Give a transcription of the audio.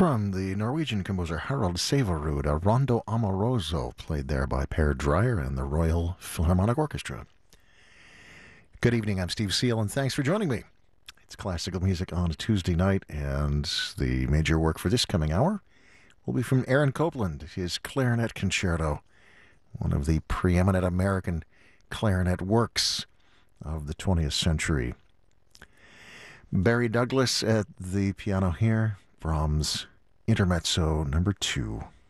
From the Norwegian composer Harald Sæverud, a Rondo Amoroso played there by Per Dreyer and the Royal Philharmonic Orchestra. Good evening, I'm Steve Seal, and thanks for joining me. It's classical music on a Tuesday night, and the major work for this coming hour will be from Aaron Copland, his Clarinet Concerto, one of the preeminent American clarinet works of the 20th century. Barry Douglas at the piano here, Brahms Intermezzo number 2.